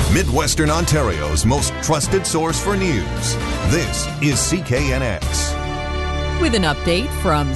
Midwestern Ontario's most trusted source for news. This is CKNX. With an update from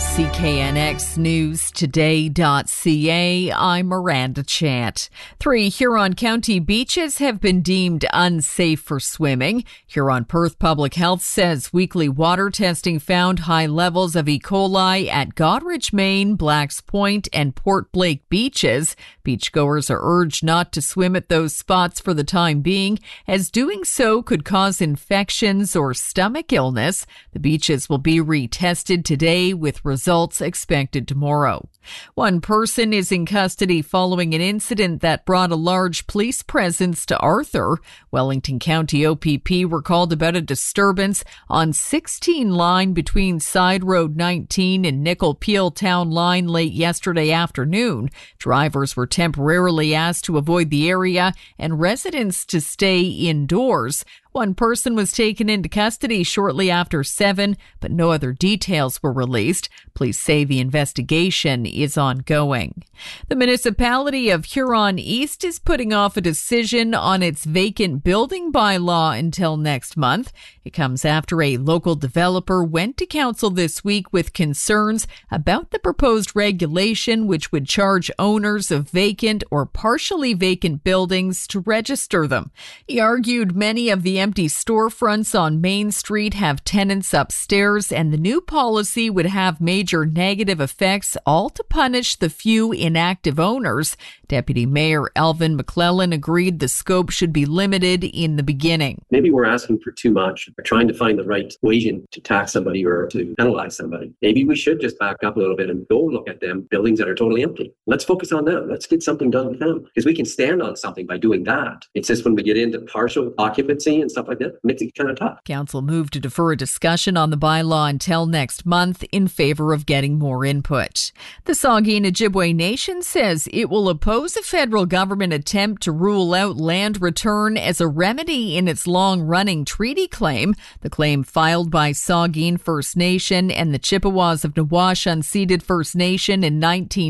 CKNXNewsToday.ca, I'm Miranda Chant. 3 Huron County beaches have been deemed unsafe for swimming. Huron-Perth Public Health says weekly water testing found high levels of E. coli at Goderich, Maine, Blacks Point, and Port Blake beaches. Beachgoers are urged not to swim at those spots for the time being, as doing so could cause infections or stomach illness. The beaches will be retested today with results expected tomorrow. One person is in custody following an incident that brought a large police presence to Arthur. Wellington County OPP were called about a disturbance on 16 line between Side Road 19 and Nickel Peel Town Line late yesterday afternoon. Drivers were temporarily asked to avoid the area and residents to stay indoors. One person was taken into custody shortly after 7, but no other details were released. Police say the investigation is ongoing. The municipality of Huron East is putting off a decision on its vacant building bylaw until next month. It comes after a local developer went to council this week with concerns about the proposed regulation, which would charge owners of vacant or partially vacant buildings to register them. He argued many of the empty storefronts on Main Street have tenants upstairs, and the new policy would have major negative effects, all to punish the few inactive owners. Deputy Mayor Alvin McClellan agreed the scope should be limited in the beginning. Maybe we're asking for too much. We're trying to find the right equation to tax somebody or to penalize somebody. Maybe we should just back up a little bit and go look at them buildings that are totally empty. Let's focus on them. Let's get something done with them, because we can stand on something by doing that. It's just when we get into partial occupancy and stuff like that, it makes it kind of tough. Council moved to defer a discussion on the bylaw until next month in favor of getting more input. The Saugeen Ojibwe Nation says it will oppose a federal government attempt to rule out land return as a remedy in its long-running treaty claim. The claim filed by Saugeen First Nation and the Chippewas of Nawash Unceded First Nation in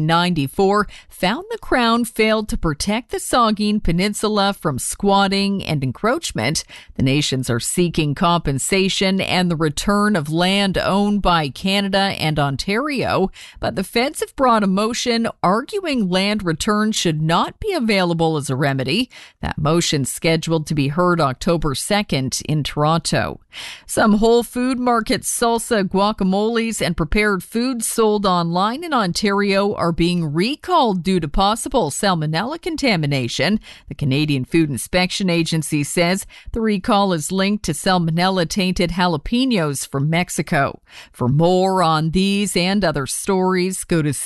1994 found the Crown failed to protect the Saugeen Peninsula from squatting and encroachment. The nations are seeking compensation and the return of land owned by Canada and Ontario, but the feds have brought a motion arguing land return should not be available as a remedy. That motion scheduled to be heard October 2nd in Toronto. Some Whole Food Market salsa, guacamoles, and prepared foods sold online in Ontario are being recalled due to possible salmonella contamination. The Canadian Food Inspection Agency says the recall is linked to salmonella-tainted jalapenos from Mexico. For more on these and other stories, go to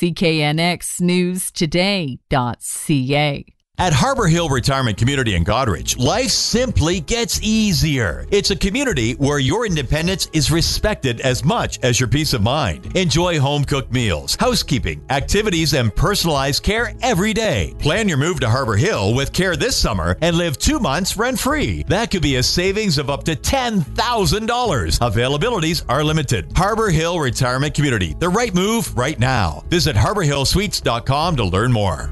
CKNXNewsToday.ca. At Harbor Hill Retirement Community in Goderich, life simply gets easier. It's a community where your independence is respected as much as your peace of mind. Enjoy home-cooked meals, housekeeping, activities, and personalized care every day. Plan your move to Harbor Hill with care this summer and live 2 months rent-free. That could be a savings of up to $10,000. Availabilities are limited. Harbor Hill Retirement Community, the right move right now. Visit harborhillsuites.com to learn more.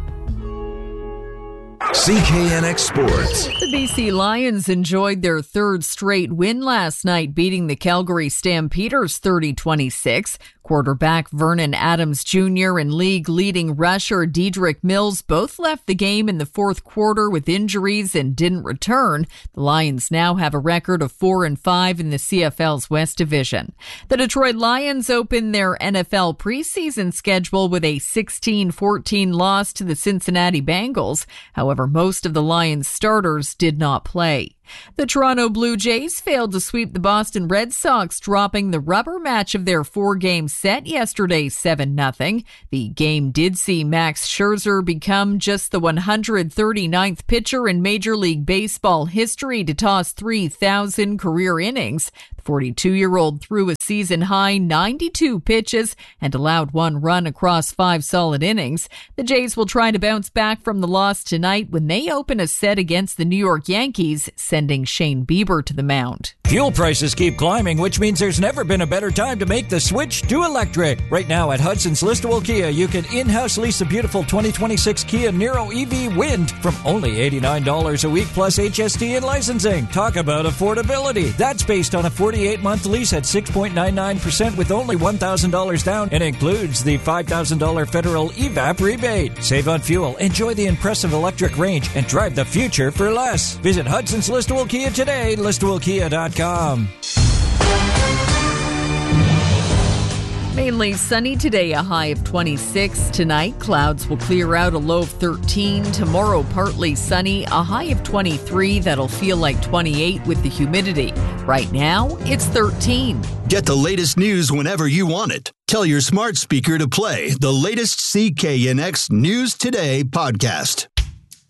CKNX Sports. The BC Lions enjoyed their third straight win last night, beating the Calgary Stampeders 30-26. Quarterback Vernon Adams Jr. and league-leading rusher Dedrick Mills both left the game in the fourth quarter with injuries and didn't return. The Lions now have a record of 4-5 in the CFL's West Division. The Detroit Lions opened their NFL preseason schedule with a 16-14 loss to the Cincinnati Bengals. However, most of the Lions starters did not play. The Toronto Blue Jays failed to sweep the Boston Red Sox, dropping the rubber match of their 4-game set yesterday 7-0. The game did see Max Scherzer become just the 139th pitcher in Major League Baseball history to toss 3,000 career innings. The 42-year-old threw a season-high 92 pitches and allowed 1 run across 5 solid innings. The Jays will try to bounce back from the loss tonight when they open a set against the New York Yankees, sending Shane Bieber to the mound. Fuel prices keep climbing, which means there's never been a better time to make the switch to electric. Right now at Hudson's Listowel Kia, you can in-house lease a beautiful 2026 Kia Niro EV Wind from only $89 a week plus HST and licensing. Talk about affordability. That's based on a 48-month lease at 6.99% with only $1,000 down and includes the $5,000 federal EVAP rebate. Save on fuel, enjoy the impressive electric range, and drive the future for less. Visit Hudson's Listowel Kia today, listowelkia.com. Mainly sunny today, a high of 26. Tonight, clouds will clear out, a low of 13. Tomorrow, partly sunny, a high of 23. That'll feel like 28 with the humidity. Right now, it's 13. Get the latest news whenever you want it. Tell your smart speaker to play the latest CKNX News Today podcast.